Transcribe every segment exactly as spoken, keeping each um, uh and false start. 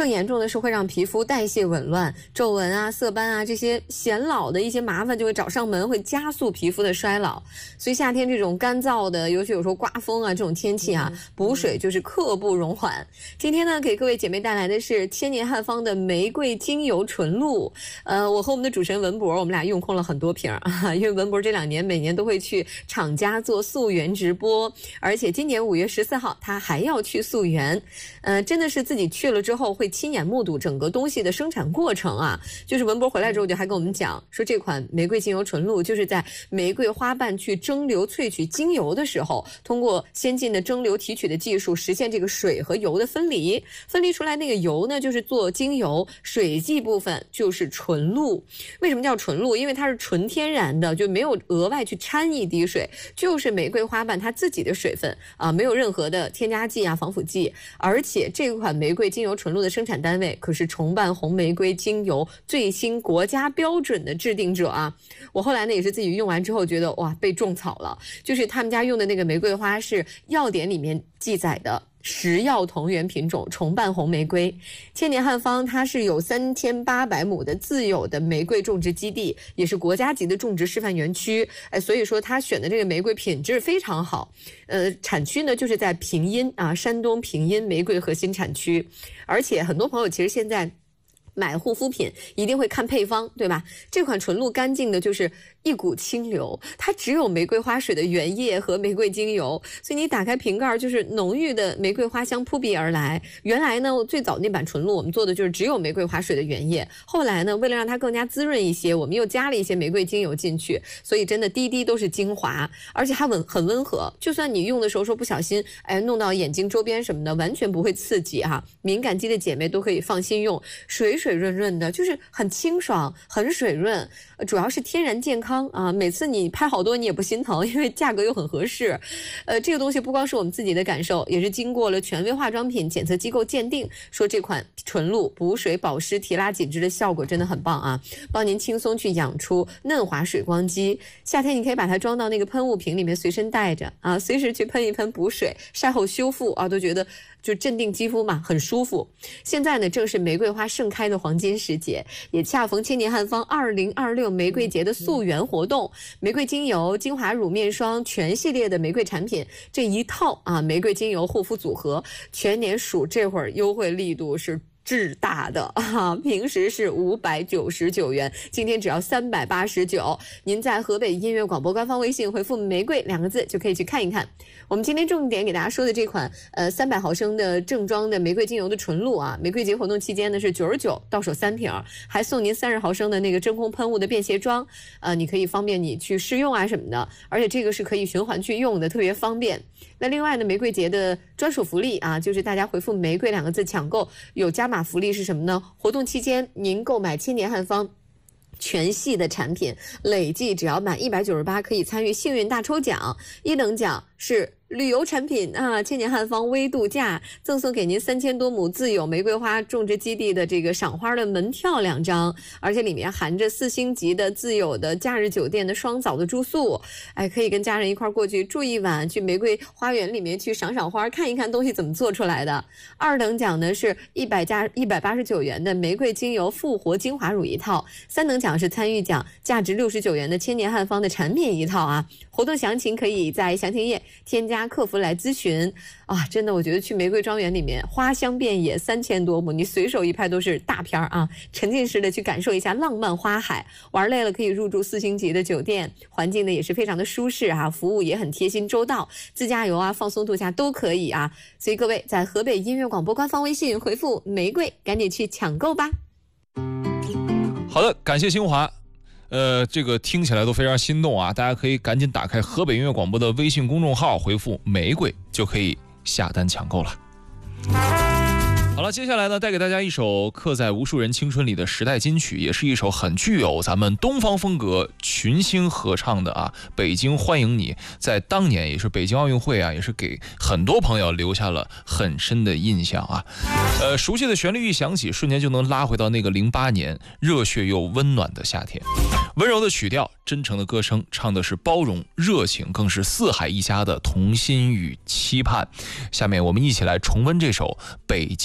更严重的是会让皮肤代谢紊乱，皱纹啊、色斑啊这些显老的一些麻烦就会找上门，会加速皮肤的衰老。所以夏天这种干燥的，尤其有时候刮风啊这种天气啊，补水就是刻不容缓。今天呢，给各位姐妹带来的是千年汉方的玫瑰精油纯露。呃，我和我们的主持人文博，我们俩用空了很多瓶啊，因为文博这两年每年都会去厂家做溯源直播，而且今年五月十四号他还要去溯源。呃，真的是自己去了之后会亲眼目睹整个东西的生产过程啊。就是文博回来之后就还跟我们讲说，这款玫瑰精油纯露就是在玫瑰花瓣去蒸馏萃取精油的时候，通过先进的蒸馏提取的技术实现这个水和油的分离，分离出来那个油呢就是做精油，水剂部分就是纯露。为什么叫纯露？因为它是纯天然的，就没有额外去掺一滴水，就是玫瑰花瓣它自己的水分啊，没有任何的添加剂啊、防腐剂。而且这款玫瑰精油纯露的生产单位可是重瓣红玫瑰精油最新国家标准的制定者啊。我后来呢也是自己用完之后觉得哇，被种草了。就是他们家用的那个玫瑰花是药典里面记载的食药同源品种重瓣红玫瑰。千年汉方它是有三千八百亩的自有的玫瑰种植基地，也是国家级的种植示范园区。哎，所以说它选的这个玫瑰品质非常好。呃，产区呢就是在平阴啊，山东平阴玫瑰核心产区。而且很多朋友其实现在买护肤品一定会看配方，对吧？这款纯露干净的就是一股清流，它只有玫瑰花水的原液和玫瑰精油，所以你打开瓶盖就是浓郁的玫瑰花香扑鼻而来。原来呢，最早那版纯露我们做的就是只有玫瑰花水的原液，后来呢，为了让它更加滋润一些，我们又加了一些玫瑰精油进去，所以真的滴滴都是精华，而且它很很温和，就算你用的时候说不小心哎弄到眼睛周边什么的，完全不会刺激哈、啊。敏感肌的姐妹都可以放心用，水水润润的，就是很清爽，很水润，主要是天然健康啊！每次你拍好多你也不心疼，因为价格又很合适。呃，这个东西不光是我们自己的感受，也是经过了权威化妆品检测机构鉴定，说这款纯露补水保湿提拉紧致的效果真的很棒啊，帮您轻松去养出嫩滑水光肌。夏天你可以把它装到那个喷雾瓶里面随身带着啊，随时去喷一喷补水，晒后修复啊，都觉得就镇定肌肤嘛，很舒服。现在呢，正是玫瑰花盛开的黄金时节，也恰逢千年汉方二零二六玫瑰节的溯源活动，玫瑰精油、精华乳、面霜全系列的玫瑰产品这一套啊，玫瑰精油护肤组合，全年数这会儿优惠力度是至大的啊！平时是五百九十九元，今天只要三百八十九。您在河北音乐广播官方微信回复“玫瑰”两个字就可以去看一看。我们今天重点给大家说的这款呃三百毫升的正装的玫瑰精油的纯露啊，玫瑰节活动期间呢是九十九到手三瓶，还送您三十毫升的那个真空喷雾的便携装，呃，你可以方便你去试用啊什么的，而且这个是可以循环去用的，特别方便。那另外呢，玫瑰节的专属福利啊，就是大家回复“玫瑰”两个字抢购有加码福利是什么呢？活动期间您购买千年汉方全系的产品，累计只要满一百九十八可以参与幸运大抽奖，一等奖是旅游产品啊，千年汉方微度假赠送给您三千多亩自有玫瑰花种植基地的这个赏花的门票两张，而且里面含着四星级的自有的假日酒店的双早的住宿，哎，可以跟家人一块过去住一晚，去玫瑰花园里面去赏赏花，看一看东西怎么做出来的。二等奖呢是一百加一百八十九元的玫瑰精油复活精华乳一套，三等奖是参与奖价值六十九元的千年汉方的产品一套啊。活动详情可以在详情页添加客服来咨询啊！真的，我觉得去玫瑰庄园里面花香遍野，三千多亩，你随手一拍都是大片啊！沉浸式的去感受一下浪漫花海，玩累了可以入住四星级的酒店，环境呢也是非常的舒适啊，服务也很贴心周到，自驾游啊、放松度假都可以啊！所以各位在河北音乐广播官方微信回复“玫瑰”，赶紧去抢购吧！ 好的，感谢新华。呃，这个听起来都非常心动啊！大家可以赶紧打开河北音乐广播的微信公众号，回复“玫瑰”就可以下单抢购了。好了，接下来呢，带给大家一首刻在无数人青春里的时代金曲，也是一首很具有咱们东方风格群星合唱的啊，《北京欢迎你》。在当年也是北京奥运会啊，也是给很多朋友留下了很深的印象啊。呃，熟悉的旋律一响起，瞬间就能拉回到那个零八年热血又温暖的夏天。温柔的曲调，真诚的歌声，唱的是包容、热情，更是四海一家的同心与期盼。下面我们一起来重温这首《北京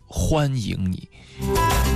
欢迎你。